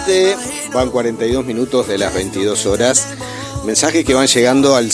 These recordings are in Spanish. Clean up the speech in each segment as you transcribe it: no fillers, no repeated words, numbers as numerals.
Van 42 minutos de las 22 horas. Mensajes que van llegando al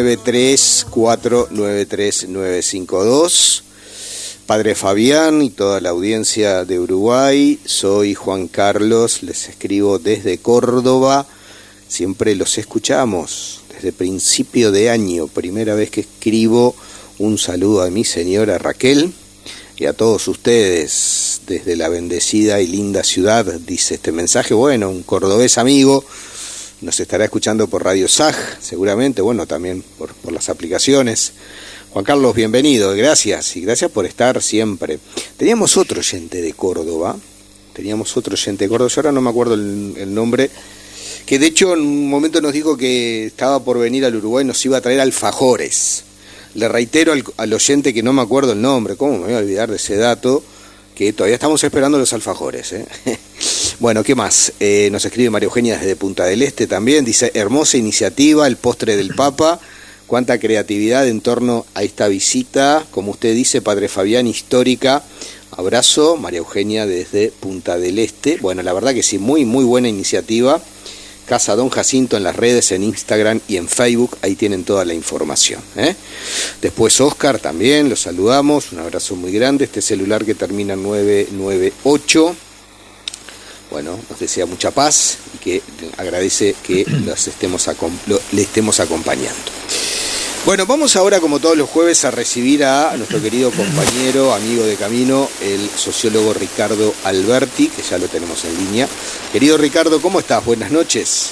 093-493-952. Padre Fabián y toda la audiencia de Uruguay. Soy Juan Carlos, les escribo desde Córdoba. Siempre los escuchamos desde principio de año. Primera vez que escribo. Un saludo a mi señora Raquel y a todos ustedes desde la bendecida y linda ciudad, dice este mensaje. Bueno, un cordobés amigo nos estará escuchando por Radio SAG, seguramente, bueno, también por las aplicaciones. Juan Carlos, bienvenido, gracias, y gracias por estar siempre. Teníamos otro oyente de Córdoba, yo ahora no me acuerdo el nombre, que de hecho en un momento nos dijo que estaba por venir al Uruguay, nos iba a traer alfajores. Le reitero al oyente que no me acuerdo el nombre, ¿cómo me voy a olvidar de ese dato? Que todavía estamos esperando los alfajores, ¿eh? Bueno, ¿qué más? Nos escribe María Eugenia desde Punta del Este también, dice, hermosa iniciativa, el postre del Papa, cuánta creatividad en torno a esta visita, como usted dice, Padre Fabián, histórica. Abrazo, María Eugenia desde Punta del Este. Bueno, la verdad que sí, muy buena iniciativa. Casa Don Jacinto en las redes, en Instagram y en Facebook, ahí tienen toda la información, ¿eh? Después Oscar también, los saludamos, un abrazo muy grande, este celular que termina en 998, bueno, nos desea mucha paz y que agradece que le estemos acompañando. Bueno, vamos ahora, como todos los jueves, a recibir a nuestro querido compañero, amigo de camino, el sociólogo Ricardo Alberti, que ya lo tenemos en línea. Querido Ricardo, ¿cómo estás? Buenas noches.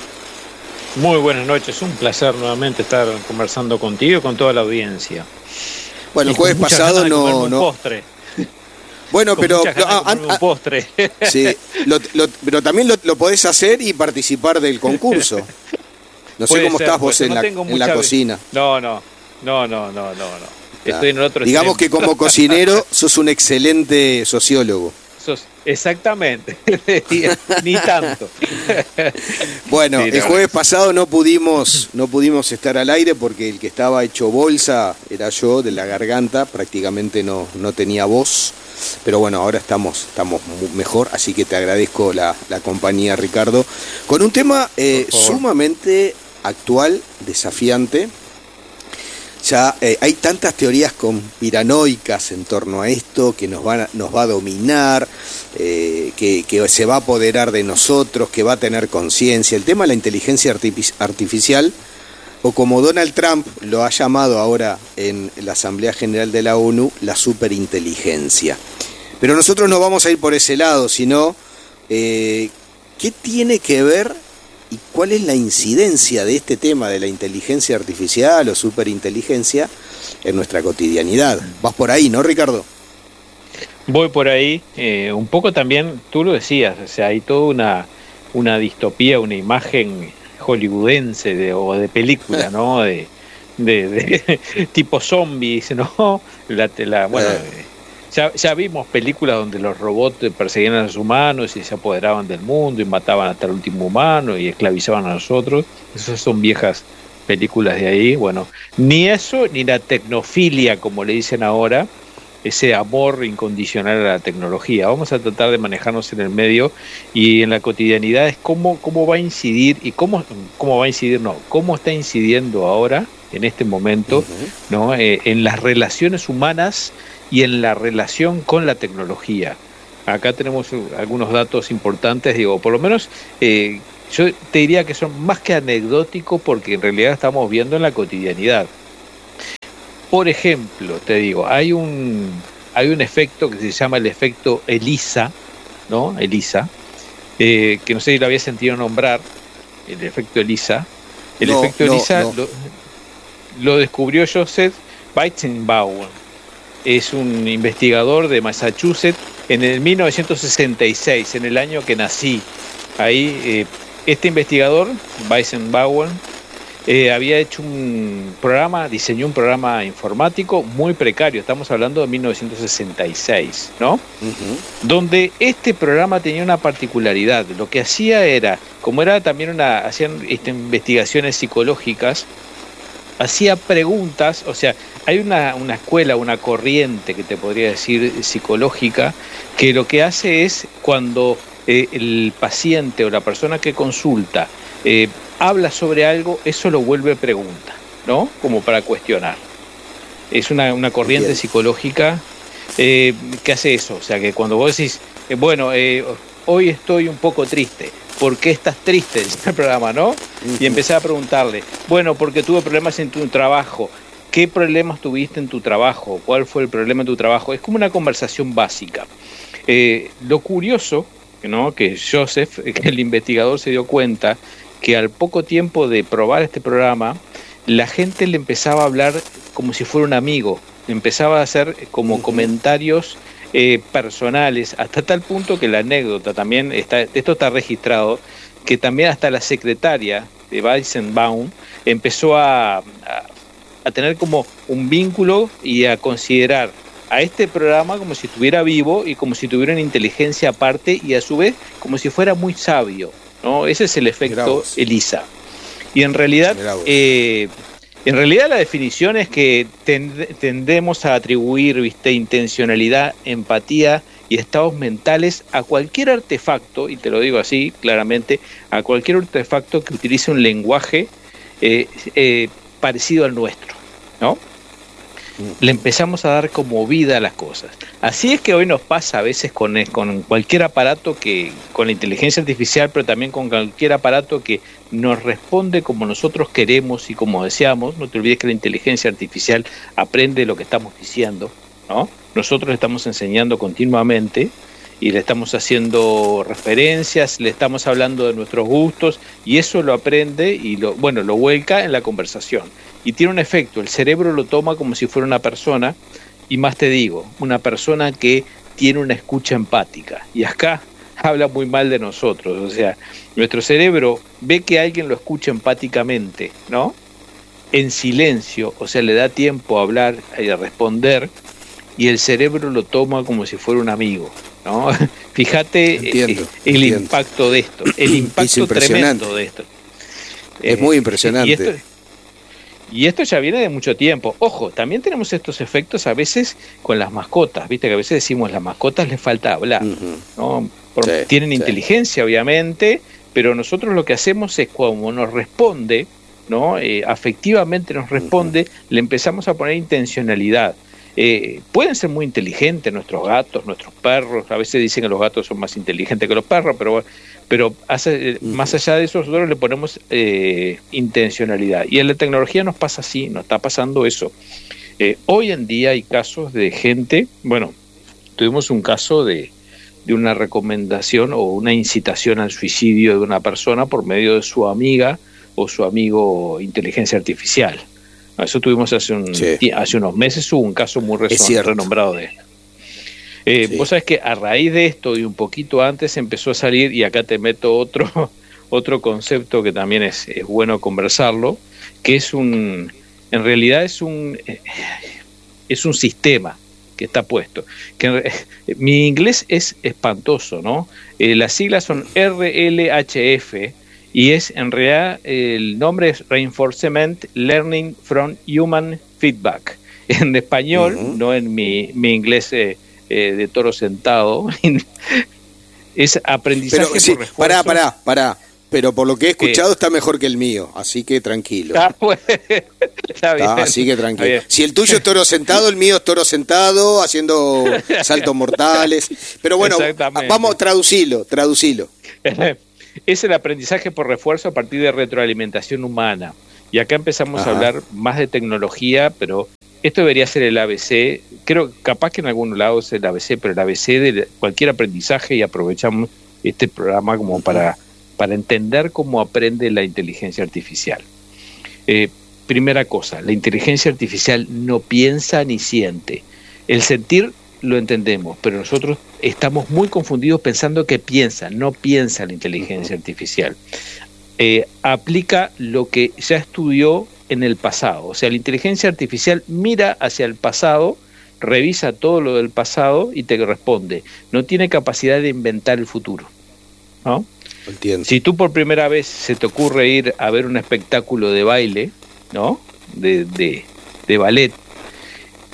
Muy buenas noches, un placer nuevamente estar conversando contigo y con toda la audiencia. Bueno, el jueves pasado no... Postre. Bueno, pero... un postre. Sí, pero también lo podés hacer y participar del concurso. No sé cómo estás vos en la cocina. No. Estoy en el otro Digamos extremo. Que como cocinero sos un excelente sociólogo. Exactamente, ni tanto. Bueno, sí, el jueves pasado no pudimos estar al aire porque el que estaba hecho bolsa era yo, de la garganta, prácticamente no tenía voz. Pero bueno, ahora estamos mejor, así que te agradezco la compañía, Ricardo, con un tema sumamente actual, desafiante. Ya hay tantas teorías conspiranoicas en torno a esto, que nos va a dominar, que se va a apoderar de nosotros, que va a tener conciencia. El tema de la inteligencia artificial, o como Donald Trump lo ha llamado ahora en la Asamblea General de la ONU, la superinteligencia. Pero nosotros no vamos a ir por ese lado, sino ¿qué tiene que ver y cuál es la incidencia de este tema de la inteligencia artificial o superinteligencia en nuestra cotidianidad? Vas por ahí, ¿no, Ricardo? Voy por ahí. Un poco también, tú lo decías, o sea, hay toda una distopía, una imagen hollywoodense o de película, ¿no? de tipo zombies, ¿no? Ya vimos películas donde los robots perseguían a los humanos y se apoderaban del mundo y mataban hasta el último humano y esclavizaban a nosotros. Esas son viejas películas de ahí. Bueno, ni eso ni la tecnofilia, como le dicen ahora, ese amor incondicional a la tecnología. Vamos a tratar de manejarnos en el medio y en la cotidianidad es cómo va a incidir y cómo está incidiendo ahora, en este momento, ¿no? En las relaciones humanas y en la relación con la tecnología. Acá tenemos algunos datos importantes, digo, por lo menos yo te diría que son más que anecdóticos porque en realidad estamos viendo en la cotidianidad. Por ejemplo, te digo, hay un efecto que se llama el efecto ELISA, ¿no? ELISA, que no sé si lo había sentido nombrar, el efecto ELISA. ELISA lo descubrió Joseph Weizenbaum. Es un investigador de Massachusetts en el 1966, en el año que nací. Ahí, este investigador, Weizenbaum, había hecho diseñó un programa informático muy precario, estamos hablando de 1966, ¿no? Donde este programa tenía una particularidad. Lo que hacía era, como era también hacían investigaciones psicológicas, hacía preguntas, o sea, hay una escuela, una corriente que te podría decir psicológica, que lo que hace es cuando el paciente o la persona que consulta habla sobre algo, eso lo vuelve pregunta, ¿no? Como para cuestionar. Es una corriente Bien. psicológica que hace eso. O sea, que cuando vos decís, hoy estoy un poco triste. ¿Por qué estás triste? Dice el programa, ¿no? Y empecé a preguntarle, bueno, porque tuve problemas en tu trabajo. ¿Qué problemas tuviste en tu trabajo? ¿Cuál fue el problema en tu trabajo? Es como una conversación básica. Lo curioso, ¿no?, que Joseph, que el investigador, se dio cuenta que al poco tiempo de probar este programa, la gente le empezaba a hablar como si fuera un amigo, empezaba a hacer como comentarios personales, hasta tal punto que la anécdota también, esto está registrado, que también hasta la secretaria de Weizenbaum empezó a tener como un vínculo y a considerar a este programa como si estuviera vivo y como si tuviera una inteligencia aparte y a su vez como si fuera muy sabio, ¿no? Ese es el efecto ELISA. Y en realidad la definición es que tendemos a atribuir, ¿viste?, intencionalidad, empatía y estados mentales a cualquier artefacto, y te lo digo así claramente, a cualquier artefacto que utilice un lenguaje parecido al nuestro, ¿no? Le empezamos a dar como vida a las cosas. Así es que hoy nos pasa a veces con cualquier aparato, con la inteligencia artificial, pero también con cualquier aparato que nos responde como nosotros queremos y como deseamos. No te olvides que la inteligencia artificial aprende lo que estamos diciendo, ¿no? Nosotros le estamos enseñando continuamente y le estamos haciendo referencias, le estamos hablando de nuestros gustos y eso lo aprende y lo vuelca en la conversación. Y tiene un efecto, el cerebro lo toma como si fuera una persona, y más te digo, una persona que tiene una escucha empática. Y acá habla muy mal de nosotros, o sea, nuestro cerebro ve que alguien lo escucha empáticamente, ¿no? En silencio, o sea, le da tiempo a hablar y a responder, y el cerebro lo toma como si fuera un amigo, ¿no? Fíjate el impacto de esto, el impacto tremendo de esto. Es muy impresionante. Y esto ya viene de mucho tiempo. Ojo, también tenemos estos efectos a veces con las mascotas. Viste que a veces decimos, las mascotas les falta hablar, ¿no? Tienen inteligencia, obviamente, pero nosotros lo que hacemos es, como nos responde, ¿no? Afectivamente nos responde, le empezamos a poner intencionalidad. Pueden ser muy inteligentes nuestros gatos, nuestros perros. A veces dicen que los gatos son más inteligentes que los perros, pero más allá de eso nosotros le ponemos intencionalidad. Y en la tecnología nos pasa así, nos está pasando eso. Hoy en día hay casos de gente, tuvimos un caso de una recomendación o una incitación al suicidio de una persona por medio de su amiga o su amigo inteligencia artificial. Eso tuvimos hace unos meses, hubo un caso muy renombrado de esto. Vos sabés que a raíz de esto y un poquito antes empezó a salir, y acá te meto otro concepto que también es bueno conversarlo, que en realidad es un sistema que está puesto. Mi inglés es espantoso, ¿no? Las siglas son RLHF, y en realidad el nombre es Reinforcement Learning from Human Feedback. En español, no en mi inglés de toro sentado, es aprendizaje por refuerzo. Pará. Pero por lo que he escuchado está mejor que el mío, así que tranquilo. Está bien. Así que tranquilo. Si el tuyo es toro sentado, el mío es toro sentado, haciendo saltos mortales. Pero bueno, vamos, traducilo. Es el aprendizaje por refuerzo a partir de retroalimentación humana. Y acá empezamos a hablar más de tecnología, pero esto debería ser el ABC. Creo, capaz que en algún lado es el ABC, pero el ABC de cualquier aprendizaje, y aprovechamos este programa como para entender cómo aprende la inteligencia artificial. Primera cosa, la inteligencia artificial no piensa ni siente. El sentir lo entendemos, pero nosotros estamos muy confundidos pensando que no piensa la inteligencia artificial. Aplica lo que ya estudió en el pasado. O sea, la inteligencia artificial mira hacia el pasado, revisa todo lo del pasado y te responde. No tiene capacidad de inventar el futuro, ¿no? Entiendo. Si tú por primera vez se te ocurre ir a ver un espectáculo de baile, ¿no? De ballet,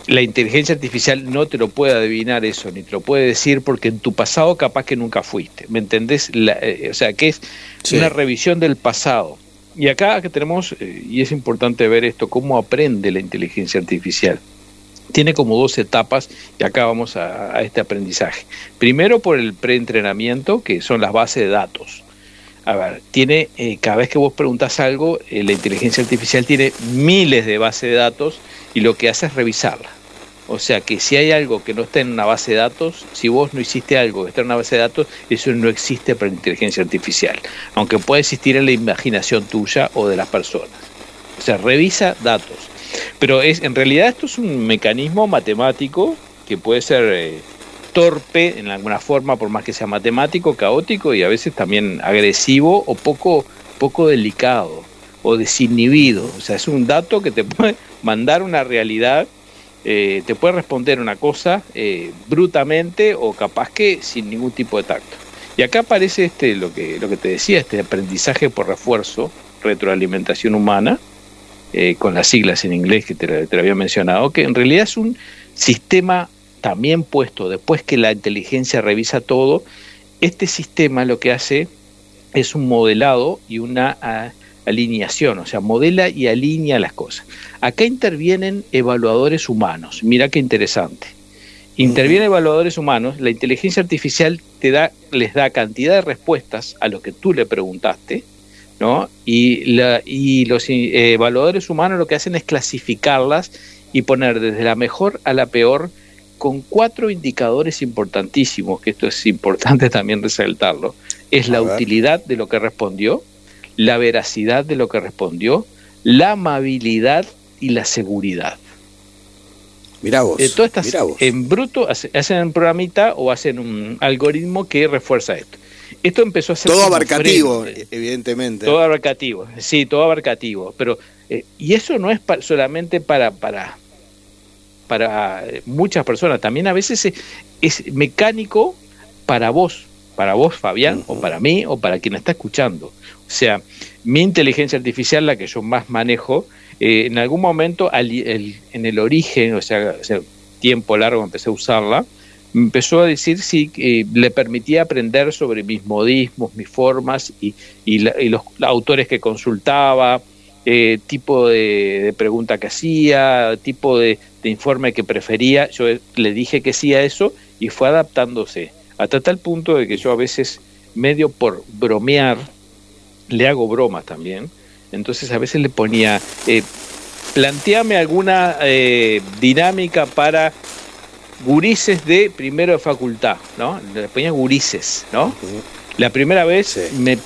La inteligencia artificial no te lo puede adivinar eso, ni te lo puede decir, porque en tu pasado capaz que nunca fuiste, ¿me entendés? O sea, que es una revisión del pasado. Y acá que tenemos, y es importante ver esto, cómo aprende la inteligencia artificial. Tiene como 2 etapas, y acá vamos a este aprendizaje. Primero por el preentrenamiento, que son las bases de datos. A ver, tiene, cada vez que vos preguntás algo, la inteligencia artificial tiene miles de bases de datos, y lo que hace es revisarla. O sea que si hay algo que no está en una base de datos, si vos no hiciste algo que está en una base de datos, eso no existe para la inteligencia artificial, aunque puede existir en la imaginación tuya o de las personas. O sea, revisa datos. Pero en realidad esto es un mecanismo matemático que puede ser torpe en alguna forma, por más que sea matemático, caótico y a veces también agresivo o poco delicado o desinhibido. O sea, es un dato que te puede mandar una realidad. Te puede responder una cosa brutamente o capaz que sin ningún tipo de tacto. Y acá aparece lo que te decía, este aprendizaje por refuerzo, retroalimentación humana, con las siglas en inglés que te lo había mencionado, que en realidad es un sistema también puesto después que la inteligencia revisa todo. Este sistema lo que hace es un modelado y una alineación, o sea, modela y alinea las cosas. Acá intervienen evaluadores humanos, mira qué interesante. Intervienen evaluadores humanos, la inteligencia artificial les da cantidad de respuestas a lo que tú le preguntaste, ¿no? Y los evaluadores humanos lo que hacen es clasificarlas y poner desde la mejor a la peor con 4 indicadores importantísimos, que esto es importante también resaltarlo. Es la utilidad de lo que respondió, la veracidad de lo que respondió, la amabilidad y la seguridad. Mirá vos. Todas estas en bruto hacen un programita o hacen un algoritmo que refuerza esto. Esto empezó a ser todo abarcativo, evidentemente. Todo abarcativo, sí, todo abarcativo. Pero y eso no es solamente para muchas personas. También a veces es mecánico para vos, Fabián, o para mí, o para quien está escuchando. O sea, mi inteligencia artificial, la que yo más manejo, en algún momento en el origen, o sea, tiempo largo empecé a usarla, me empezó a decir si le permitía aprender sobre mis modismos, mis formas y los autores que consultaba, tipo de pregunta que hacía, tipo de informe que prefería. Yo le dije que sí a eso y fue adaptándose, hasta tal punto de que yo a veces, medio por bromear, le hago bromas también. Entonces a veces le ponía, planteame alguna dinámica para gurises de primero de facultad, ¿no? Le ponía gurises, ¿no? La primera vez me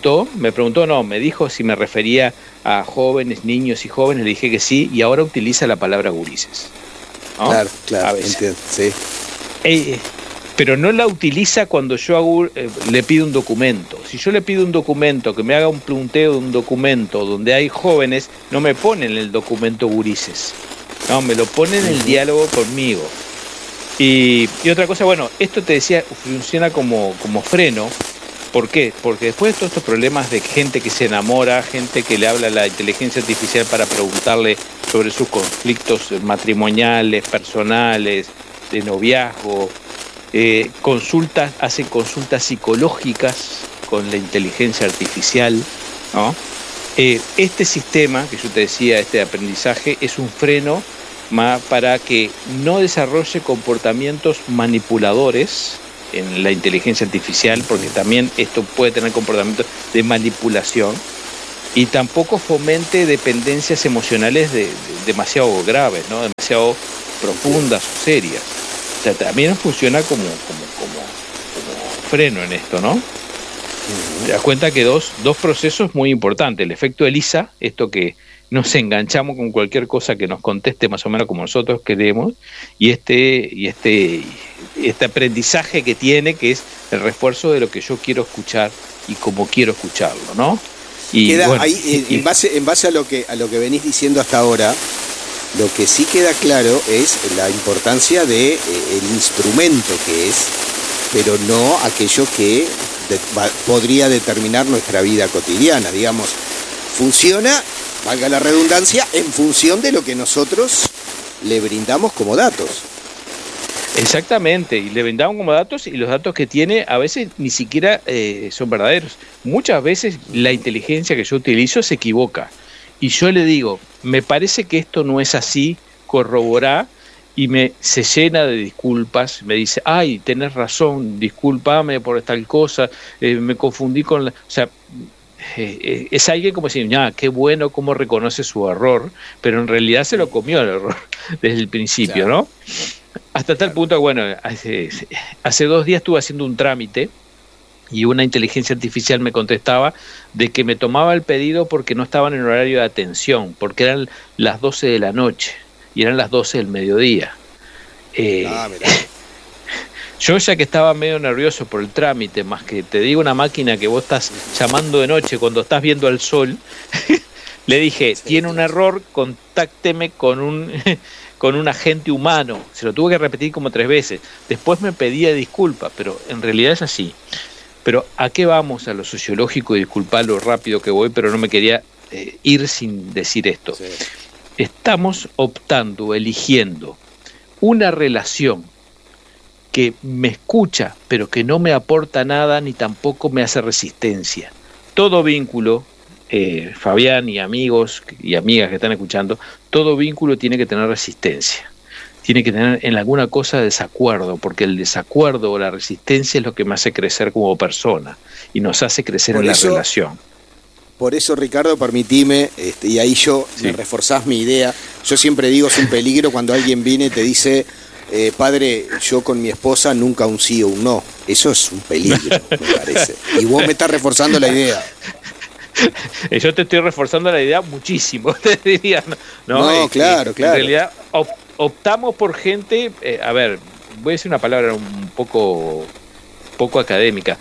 dijo si me refería a jóvenes, niños y jóvenes, le dije que sí, y ahora utiliza la palabra gurises, ¿no? Claro, entiendo, sí. Pero no la utiliza cuando yo le pido un documento. Si yo le pido un documento, que me haga un punteo de un documento donde hay jóvenes, no me ponen el documento gurises, no, me lo ponen en el diálogo conmigo. Y otra cosa, bueno, esto te decía, funciona como freno. ¿Por qué? Porque después de todos estos problemas de gente que se enamora, gente que le habla a la inteligencia artificial para preguntarle sobre sus conflictos matrimoniales, personales, de noviazgo, hacen consultas psicológicas con la inteligencia artificial, ¿no? Este sistema que yo te decía, este aprendizaje, es un freno para que no desarrolle comportamientos manipuladores en la inteligencia artificial, porque también esto puede tener comportamientos de manipulación, y tampoco fomente dependencias emocionales demasiado graves, ¿no? Demasiado profundas o serias. O sea, también funciona como freno en esto, ¿no? Te das cuenta que dos procesos muy importantes. El efecto ELISA, esto que nos enganchamos con cualquier cosa que nos conteste más o menos como nosotros queremos, y este aprendizaje que tiene, que es el refuerzo de lo que yo quiero escuchar y cómo quiero escucharlo, ¿no? Y queda bueno, ahí, en base a lo que venís diciendo hasta ahora, lo que sí queda claro es la importancia de el instrumento que es, pero no aquello que podría determinar nuestra vida cotidiana. Digamos, funciona, valga la redundancia, en función de lo que nosotros le brindamos como datos. Exactamente, y le brindamos como datos, y los datos que tiene a veces ni siquiera son verdaderos. Muchas veces la inteligencia que yo utilizo se equivoca, y yo le digo, me parece que esto no es así, corroborá, y se llena de disculpas, me dice, ay, tenés razón, discúlpame por tal cosa, me confundí con la... O sea, es alguien como decir, qué bueno cómo reconoce su error, pero en realidad se lo comió el error desde el principio, claro. ¿No? Hasta tal punto, bueno, hace 2 días estuve haciendo un trámite y una inteligencia artificial me contestaba de que me tomaba el pedido porque no estaban en horario de atención, porque eran las 12 de la noche y eran las 12 del mediodía. Yo ya que estaba medio nervioso por el trámite, más que te digo una máquina que vos estás llamando de noche cuando estás viendo al sol, le dije, tiene un error, contácteme con un agente humano. Se lo tuve que repetir como 3 veces. Después me pedía disculpas, pero en realidad es así. Pero ¿a qué vamos? A lo sociológico, y disculpa lo rápido que voy, pero no me quería ir sin decir esto. Sí. Estamos optando, eligiendo una relación que me escucha, pero que no me aporta nada, ni tampoco me hace resistencia. Todo vínculo, Fabián y amigos y amigas que están escuchando, todo vínculo tiene que tener resistencia. Tiene que tener en alguna cosa desacuerdo, porque el desacuerdo o la resistencia es lo que me hace crecer como persona y nos hace crecer en la relación. Por eso, Ricardo, permitime, y ahí me reforzás mi idea. Yo siempre digo, es un peligro cuando alguien viene y te dice, padre, yo con mi esposa nunca un sí o un no. Eso es un peligro, me parece. Y vos me estás reforzando la idea. Yo te estoy reforzando la idea muchísimo, te diría. No, claro. En realidad, optamos por gente, a ver, voy a decir una palabra un poco académica.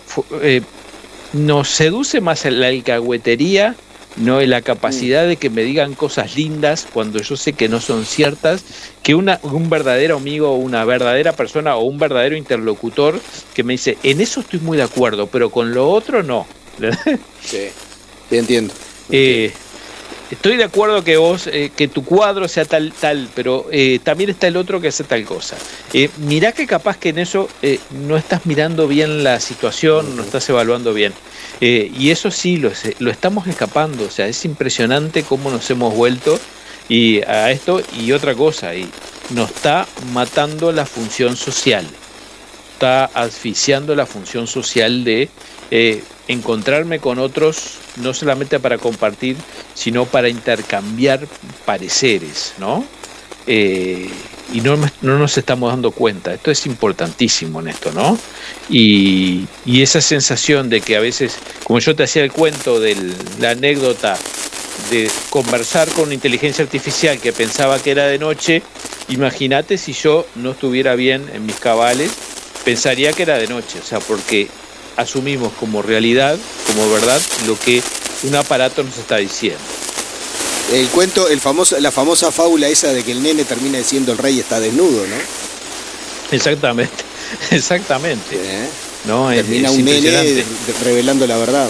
Nos seduce más la alcahuetería, no la capacidad de que me digan cosas lindas cuando yo sé que no son ciertas, que un verdadero amigo o una verdadera persona o un verdadero interlocutor que me dice, en eso estoy muy de acuerdo, pero con lo otro no. Sí, te entiendo. Estoy de acuerdo que vos, que tu cuadro sea tal, pero también está el otro que hace tal cosa. Mirá que capaz que en eso no estás mirando bien la situación, no estás evaluando bien. Y eso sí, lo estamos escapando. O sea, es impresionante cómo nos hemos vuelto a esto. Y otra cosa, y nos está matando la función social. Está asfixiando la función social de encontrarme con otros, no solamente para compartir, sino para intercambiar pareceres, ¿no? Y no nos estamos dando cuenta. Esto es importantísimo en esto, ¿no? Y esa sensación de que a veces, como yo te hacía el cuento de la anécdota de conversar con una inteligencia artificial que pensaba que era de noche, imagínate si yo no estuviera bien en mis cabales, pensaría que era de noche, o sea, porque asumimos como realidad, como verdad, lo que un aparato nos está diciendo. El cuento, la famosa fábula esa de que el nene termina siendo el rey y está desnudo, ¿no? Exactamente. ¿No? Termina un nene revelando la verdad.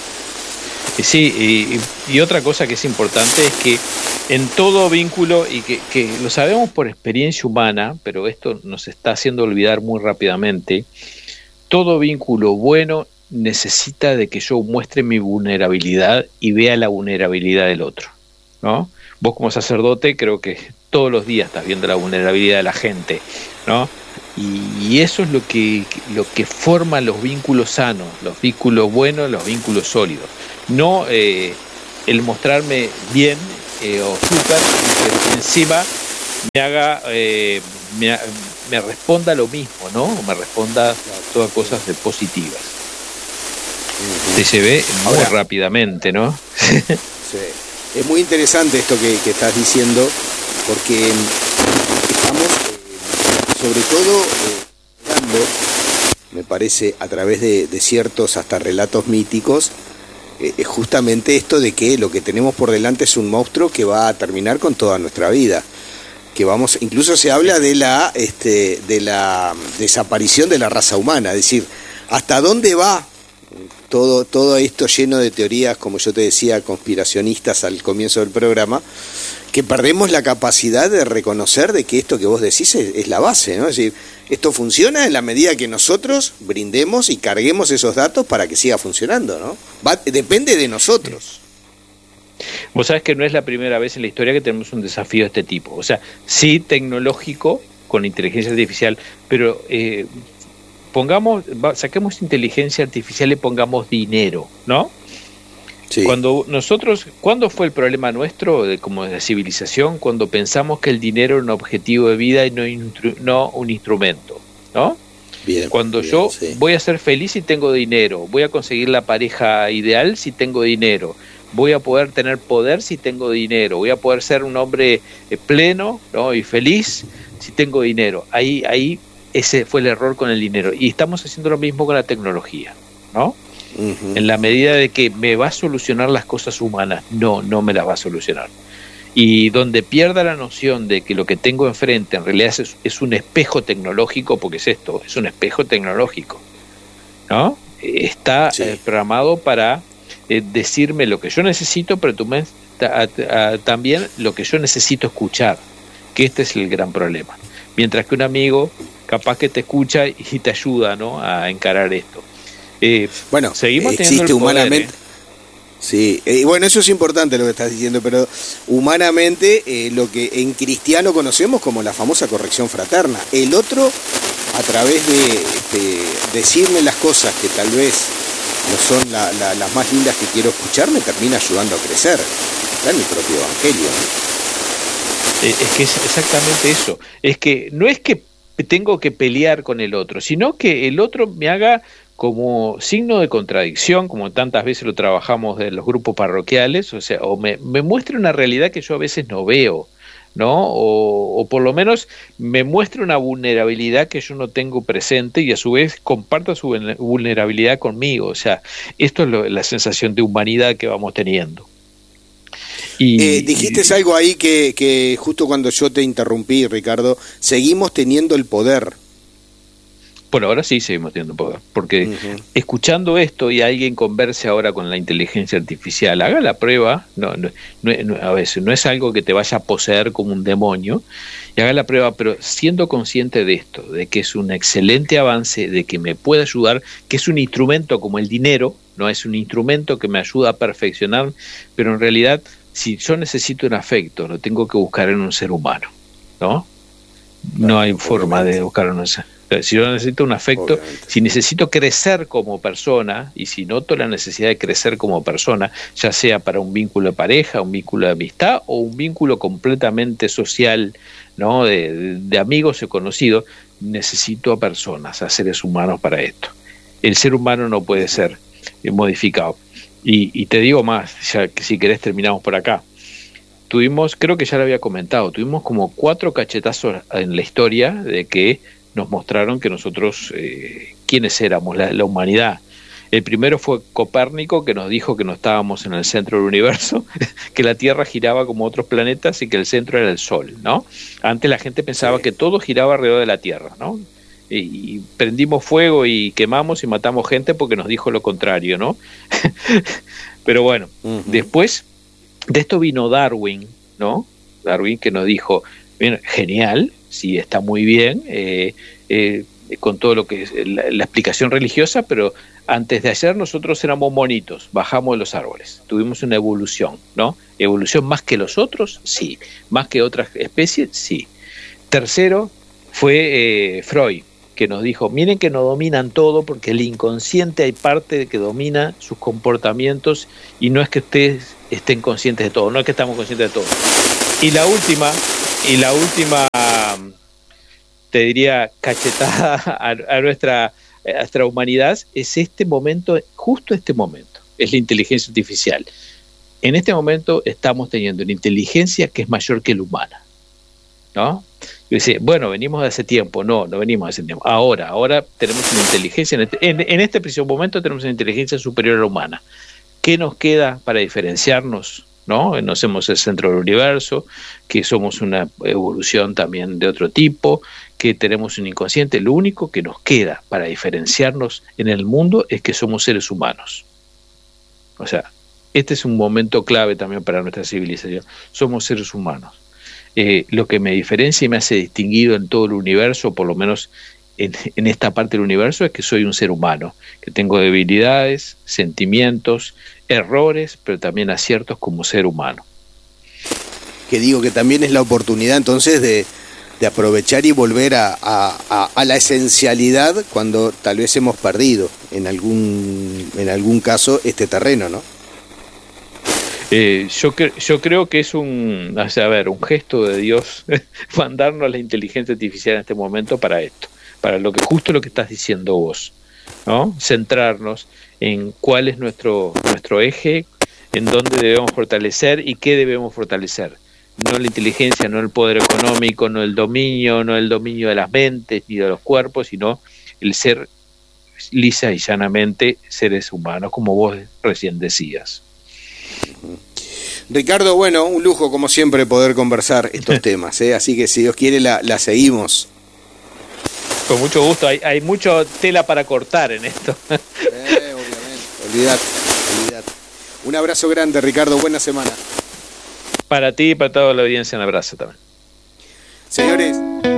Sí, y otra cosa que es importante es que en todo vínculo, y que lo sabemos por experiencia humana, pero esto nos está haciendo olvidar muy rápidamente, todo vínculo bueno necesita de que yo muestre mi vulnerabilidad y vea la vulnerabilidad del otro, ¿no? Vos como sacerdote creo que todos los días estás viendo la vulnerabilidad de la gente, ¿no? Y eso es lo que forma los vínculos sanos, los vínculos buenos, los vínculos sólidos. No el mostrarme bien o súper, que encima me haga me responda lo mismo, ¿no? O me responda todas cosas positivas. Te llevé muy rápidamente, ¿no? Sí. Es muy interesante esto que estás diciendo, porque estamos, sobre todo, hablando, me parece, a través de ciertos hasta relatos míticos, justamente esto de que lo que tenemos por delante es un monstruo que va a terminar con toda nuestra vida. Que vamos, incluso se habla de la desaparición de la raza humana, es decir, hasta dónde va todo esto lleno de teorías, como yo te decía, conspiracionistas al comienzo del programa, que perdemos la capacidad de reconocer de que esto que vos decís es la base, ¿no? Es decir, esto funciona en la medida que nosotros brindemos y carguemos esos datos para que siga funcionando, ¿no? Depende de nosotros. Vos sabés que no es la primera vez en la historia que tenemos un desafío de este tipo. O sea, sí tecnológico con inteligencia artificial, pero saquemos inteligencia artificial y pongamos dinero, ¿no? Sí. ¿Cuándo fue el problema nuestro como de civilización? Cuando pensamos que el dinero era un objetivo de vida y no un instrumento, ¿no? Bien, cuando bien, yo sí. Voy a ser feliz si tengo dinero, voy a conseguir la pareja ideal si tengo dinero, voy a poder tener poder si tengo dinero, voy a poder ser un hombre pleno, ¿no? Y feliz si tengo dinero. Ahí ese fue el error con el dinero. Y estamos haciendo lo mismo con la tecnología, ¿no? Uh-huh. En la medida de que me va a solucionar las cosas humanas, no me las va a solucionar. Y donde pierda la noción de que lo que tengo enfrente en realidad es un espejo tecnológico, porque es un espejo tecnológico, ¿no? Está programado para decirme lo que yo necesito, pero también lo que yo necesito escuchar, que este es el gran problema. Mientras que un amigo capaz que te escucha y te ayuda, ¿no?, a encarar esto. Bueno, seguimos existe teniendo el poder, humanamente. Sí, bueno, eso es importante lo que estás diciendo, pero humanamente lo que en cristiano conocemos como la famosa corrección fraterna. El otro, a través de decirme las cosas que tal vez no son las más lindas que quiero escuchar, me termina ayudando a crecer. Está en mi propio evangelio, ¿no? Es que es exactamente eso. Es que no es que tengo que pelear con el otro, sino que el otro me haga como signo de contradicción, como tantas veces lo trabajamos de los grupos parroquiales, o sea, o me muestre una realidad que yo a veces no veo, ¿no? O por lo menos me muestre una vulnerabilidad que yo no tengo presente y a su vez comparta su vulnerabilidad conmigo. O sea, esto es la sensación de humanidad que vamos teniendo. Dijiste algo ahí que justo cuando yo te interrumpí, Ricardo, seguimos teniendo el poder. Bueno, ahora sí seguimos teniendo poder, porque escuchando esto y alguien converse ahora con la inteligencia artificial, haga la prueba, a veces no es algo que te vaya a poseer como un demonio, y haga la prueba, pero siendo consciente de esto, de que es un excelente avance, de que me puede ayudar, que es un instrumento como el dinero, no es un instrumento que me ayuda a perfeccionar, pero en realidad, si yo necesito un afecto, lo tengo que buscar en un ser humano, ¿no? No hay forma de buscar en un ser. Si yo necesito un afecto, obviamente, si necesito crecer como persona, y si noto la necesidad de crecer como persona, ya sea para un vínculo de pareja, un vínculo de amistad o un vínculo completamente social, ¿no?, de amigos o conocidos, necesito a personas, a seres humanos para esto. El ser humano no puede ser modificado. Y te digo más, ya que si querés terminamos por acá. Creo que ya lo había comentado, tuvimos como 4 cachetazos en la historia de que nos mostraron que nosotros, quiénes éramos, la humanidad. El primero fue Copérnico, que nos dijo que no estábamos en el centro del universo, que la Tierra giraba como otros planetas y que el centro era el Sol, ¿no? Antes la gente pensaba que todo giraba alrededor de la Tierra, ¿no? Y prendimos fuego y quemamos y matamos gente porque nos dijo lo contrario, ¿no? Pero bueno, después de esto vino Darwin, ¿no? Darwin, que nos dijo, bien, genial, sí, está muy bien, con todo lo que es la explicación religiosa, pero antes de ayer nosotros éramos monitos, bajamos de los árboles, tuvimos una evolución, ¿no? Evolución más que los otros, sí, más que otras especies, sí. Tercero fue Freud, que nos dijo, miren que no dominan todo, porque el inconsciente hay parte de que domina sus comportamientos y no es que ustedes estén conscientes de todo, no es que estamos conscientes de todo. Y la última te diría cachetada a nuestra humanidad es este momento, justo este momento, es la inteligencia artificial. En este momento estamos teniendo una inteligencia que es mayor que la humana, ¿no? Y dice, bueno, venimos de hace tiempo. No venimos de hace tiempo. Ahora tenemos una inteligencia, en este preciso momento tenemos una inteligencia superior a la humana. ¿Qué nos queda para diferenciarnos? ¿No? No somos el centro del universo, que somos una evolución también de otro tipo, que tenemos un inconsciente. Lo único que nos queda para diferenciarnos en el mundo es que somos seres humanos. O sea, este es un momento clave también para nuestra civilización. Somos seres humanos. Lo que me diferencia y me hace distinguido en todo el universo, por lo menos en esta parte del universo, es que soy un ser humano, que tengo debilidades, sentimientos, errores, pero también aciertos como ser humano. Que digo que también es la oportunidad entonces de aprovechar y volver a la esencialidad cuando tal vez hemos perdido en algún caso este terreno, ¿no? Yo creo que es un gesto de Dios mandarnos la inteligencia artificial en este momento para esto, para justo lo que estás diciendo vos, ¿no? Centrarnos en cuál es nuestro eje, en dónde debemos fortalecer y qué debemos fortalecer. No la inteligencia, no el poder económico, no el dominio de las mentes ni de los cuerpos, sino el ser lisa y llanamente seres humanos, como vos recién decías. Ricardo, bueno, un lujo como siempre poder conversar estos temas, así que si Dios quiere la seguimos. Con mucho gusto, hay mucha tela para cortar en esto. Obviamente, olvidate. Un abrazo grande, Ricardo, buena semana. Para ti y para toda la audiencia, un abrazo también. Señores.